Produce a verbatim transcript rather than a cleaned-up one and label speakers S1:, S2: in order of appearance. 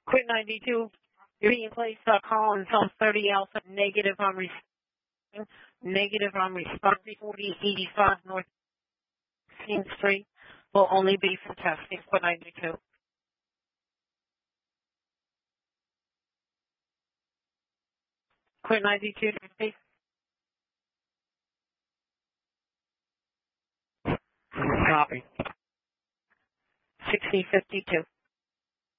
S1: Quit ninety-two. You're being placed on call until thirty Alpha negative on response. Negative on response. forty eighty-five North sixteenth Street will only be for testing. Quit ninety-two. Quit ninety-two. Copy. sixty fifty-two.